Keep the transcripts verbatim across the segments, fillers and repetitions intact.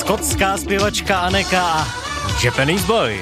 Skotská zpěvačka Aneka a Japanese Boy.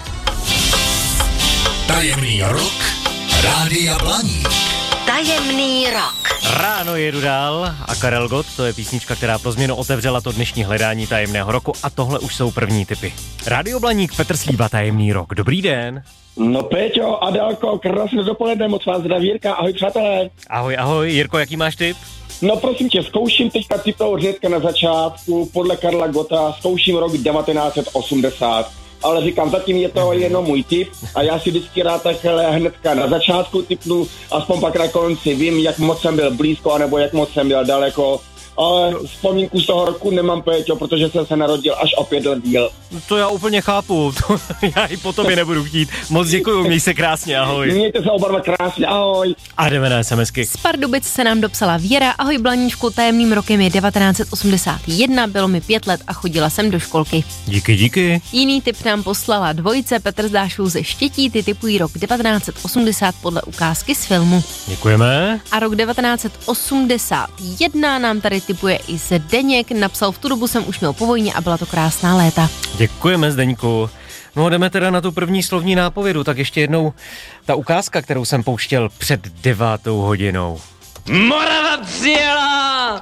Tajemný rok Rádia Blaník. Tajemný rok. Ráno jedu dál a Karel Gott, to je písnička, která pro změnu otevřela to dnešní hledání tajemného roku a tohle už jsou první tipy. Rádio Blaník, Petr Slíba, Tajemný rok. Dobrý den. No Péťo, Adélko, krásné dopoledne, moc vás zdraví Jirka, ahoj přátelé. Ahoj, ahoj, Jirko, jaký máš tip? No prosím tě, zkouším teďka tipnout hnedka na začátku, podle Karla Gotta, zkouším rok devatenáct set osmdesát. Ale říkám, zatím je to jenom můj tip a já si vždycky rád takhle hnedka na začátku tipnu, aspoň pak na konci vím, jak moc jsem byl blízko, anebo jak moc jsem byl daleko. Ale vzpomínku z toho roku nemám, Péťo, protože jsem se narodil až o pět let díl. To já úplně chápu, to já i po tobě nebudu chtít. Moc děkuju, měj se krásně, ahoj. Mějte se oba dva krásně, ahoj. A jdeme na SMSky. Z Pardubic se nám dopsala Věra. Ahoj Blaníčku, tajemným rokem je devatenáct set osmdesát jedna, bylo mi pět let a chodila jsem do školky. Díky, díky. Jiný tip nám poslala dvojice Petr z Dášů ze Štětí, ty tipují rok devatenáct set osmdesát podle ukázky z filmu. Děkujeme. A rok devatenáct set osmdesát jedna nám tady tipuje i Zdeněk, napsal v tu dobu jsem už měl po vojně a byla to krásná léta. Děkujeme, Zdeňku. No jdeme teda na tu první slovní nápovědu, tak ještě jednou ta ukázka, kterou jsem pouštěl před devátou hodinou. Morava přijela!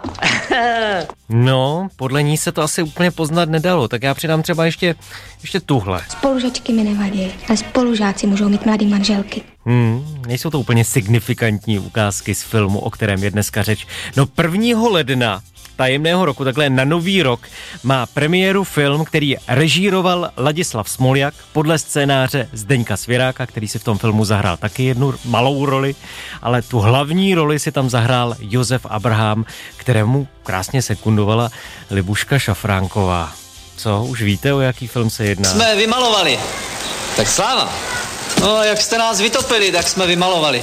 No, podle ní se to asi úplně poznat nedalo, tak já přidám třeba ještě, ještě tuhle. Spolužačky mi nevadí, ale spolužáci můžou mít mladý manželky. Hmm, nejsou to úplně signifikantní ukázky z filmu, o kterém je dneska řeč. No prvního ledna tajemného roku, takhle na nový rok, má premiéru film, který režíroval Ladislav Smoljak podle scénáře Zdeňka Svěráka, který si v tom filmu zahrál taky jednu malou roli, ale tu hlavní roli si tam zahrál Josef Abraham, kterému krásně sekundovala Libuška Šafránková. Co, už víte, o jaký film se jedná? Jsme vymalovali. Tak sláva. No, jak jste nás vytopili, tak jsme vymalovali.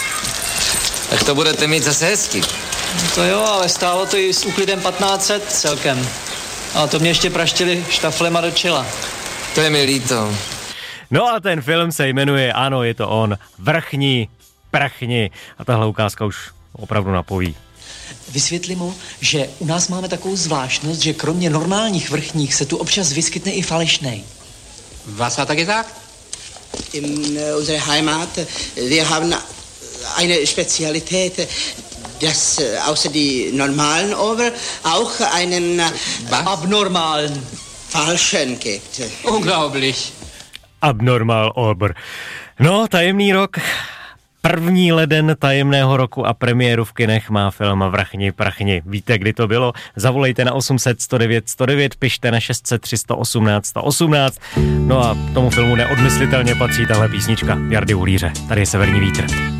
Tak to budete mít zase hezky. No to jo, ale stálo to i s úklidem patnáct set celkem. A to mě ještě praštili štaflema do čela. To je mi líto. No a ten film se jmenuje, ano, je to on, Vrchni, prchni. A tahle ukázka už opravdu napoví. Vysvětli mu, že u nás máme takovou zvláštnost, že kromě normálních vrchních se tu občas vyskytne i falešnej. Was hat er gesagt? In unserer Heimat, wir haben eine Spezialität, dass außer die normalen Ober auch einen Was? Abnormalen falschen gibt. Unglaublich. Abnormal Ober. No, tajemný rok, první leden tajemného roku a premiéru v kinech má film Vrchni, prchni. Víte, kdy to bylo? Zavolejte na osm set sto devět sto devět, pište na šest set tři sto osmnáct sto osmnáct. No a tomu filmu neodmyslitelně patří tahle písnička Jardy Uhlíře. Tady je Severní vítr.